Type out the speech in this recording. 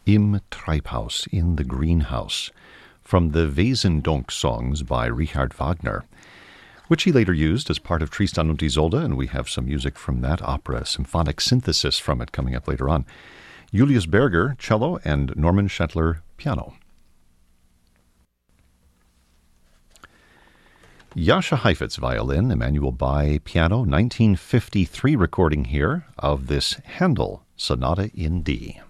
Im Treibhaus, in the Greenhouse, from the Wesendonck songs by Richard Wagner, which he later used as part of Tristan und Isolde, and we have some music from that opera, a symphonic synthesis from it coming up later on. Julius Berger, cello, and Norman Shetler, piano. Jascha Heifetz, violin, Emanuel Bai, piano, 1953 recording here of this Handel Sonata in D.